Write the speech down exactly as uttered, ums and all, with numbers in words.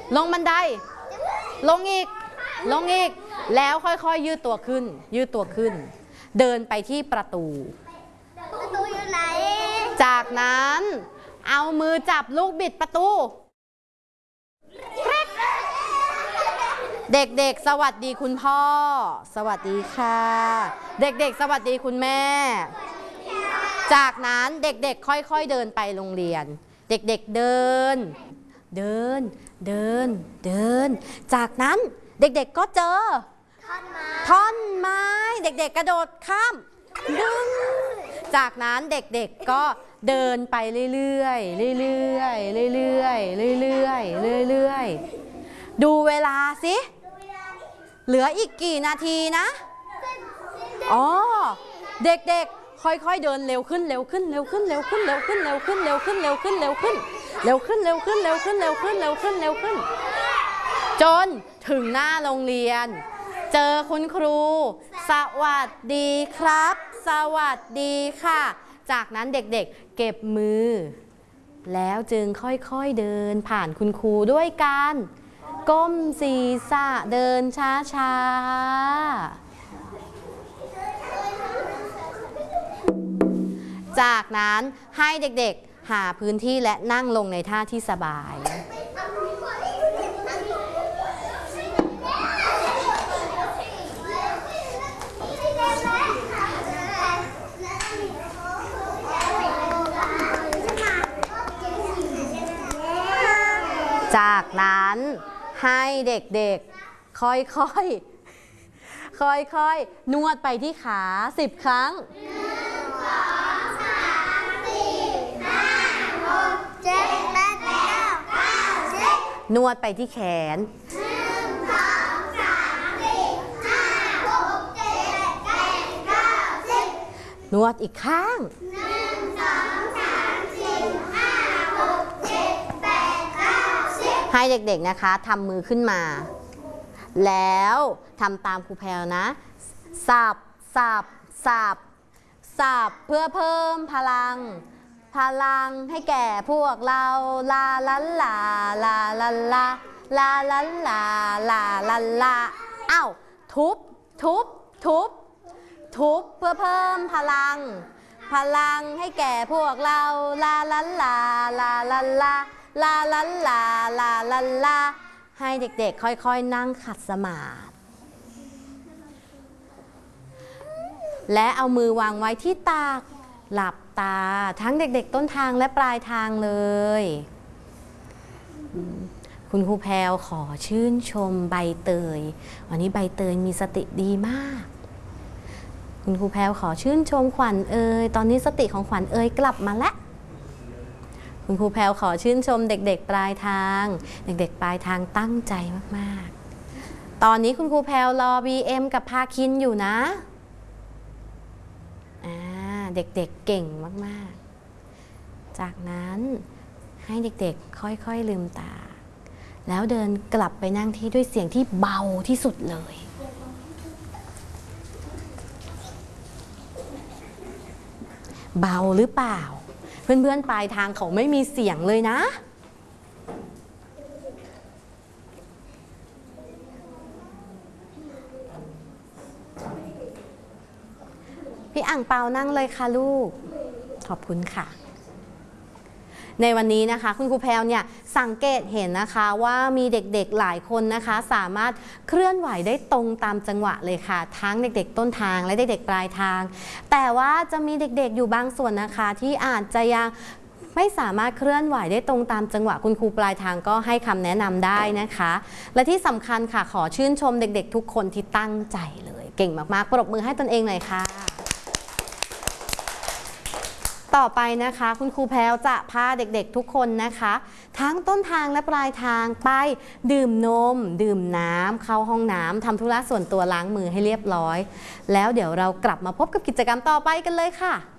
ลงบันไดลงอีกลงอีกแล้วค่อยๆยืดตัวขึ้นยืดตัวขึ้นเดินไปที่ประตูประตูอยู่ไหนจากนั้นเอามือจับลูกบิดประตูเด็กๆสวัสดีคุณพ่อสวัสดีค่ะเด็กๆสวัสดีคุณแม่จากนั้นเด็กๆค่อยๆเดินไปโรงเรียนเด็กๆเดินเดินเดินเดินจากนั้นเด็กๆก็เจอท่อนไม้เด็กๆกระโดดข้ามดึงจากนั้นเด็กๆก็เดินไปเรื่อยๆเรื่อยๆเรื่อยๆเรื่อยๆเรื่อยๆดูเวลาสิเหลืออีกกี่นาทีนะอ๋อเด็กๆค่อยๆเดินเร็วขึ้นเร็วขึ้นเร็วขึ้นเร็วขึ้นเร็วขึ้นเร็วขึ้นเร็วขึ้นเร็วขึ้นเร็วขึ้นเร็วขึ้นเร็วขึ้นเร็วขึ้นเร็วขึ้นเร็วขึ้นเร็วขึ้นจนถึงหน้าโรงเรียนเจอคุณครูสวัสดีครับสวัสดีค่ะจากนั้นเด็กๆเก็บมือแล้วจึงค่อยๆเดินผ่านคุณครูด้วยการก้มศีรษะเดินช้าๆจากนั้นให้เด็กๆหาพื้นที่และนั่งลงในท่าที่สบายจากนั้นให้เด็กๆค่อยๆค่อยๆนวดไปที่ขาสิบครั้งนวดไปที่แขนนวดอีกข้างให้เด็กๆนะคะทำมือขึ้นมาแล้วทำตามครูแพรวนะสับสับสับสับเพื่อเพิ่มพลังพลังให้แก่พวกเราลาลาลาลาลาลาลาลาลาลาลาลาอ้าวทุบทุบทุบทุบเพื่อเพิ่มพลังพลังให้แก่พวกเราลาลาลาลาลาลาลาลาลาลาลาลาให้เด็กๆค่อยๆนั่งขัดสมาธิและเอามือวางไว้ที่ตาหลับตาทั้งเด็กๆต้นทางและปลายทางเลยคุณครูแพรวขอชื่นชมใบเตยวันนี้ใบเตยมีสติดีมากคุณครูแพรวขอชื่นชมขวัญเอ๋ยตอนนี้สติของขวัญเอ๋ยกลับมาแล้วคุณครูแพรวขอชื่นชมเด็กๆปลายทางเด็กๆปลายทางตั้งใจมากๆตอนนี้คุณครูแพรวรอ บี เอ็ม กับพาคินอยู่นะเด็กๆเก่งมากๆจากนั้นให้เด็กๆค่อยๆลืมตาแล้วเดินกลับไปนั่งที่ด้วยเสียงที่เบาที่สุดเลยเบาหรือเปล่าเพื่อนๆปลายทางเขาไม่มีเสียงเลยนะพี่อ่างเปานั่งเลยค่ะลูกขอบคุณค่ะในวันนี้นะคะคุณครูแพรวเนี่ยสังเกตเห็นนะคะว่ามีเด็กๆหลายคนนะคะสามารถเคลื่อนไหวได้ตรงตามจังหวะเลยค่ะทั้งเด็กๆต้นทางและเด็กๆปลายทางแต่ว่าจะมีเด็กๆอยู่บางส่วนนะคะที่อาจจะยังไม่สามารถเคลื่อนไหวได้ตรงตามจังหวะคุณครูปลายทางก็ให้คำแนะนำได้นะคะและที่สำคัญค่ะขอชื่นชมเด็กๆทุกคนที่ตั้งใจเลยเก่งมากๆปรบมือให้ตนเองหน่อยค่ะต่อไปนะคะคุณครูแพรวจะพาเด็กๆทุกคนนะคะทั้งต้นทางและปลายทางไปดื่มนมดื่มน้ำเข้าห้องน้ำทำธุระส่วนตัวล้างมือให้เรียบร้อยแล้วเดี๋ยวเรากลับมาพบกับกิจกรรมต่อไปกันเลยค่ะ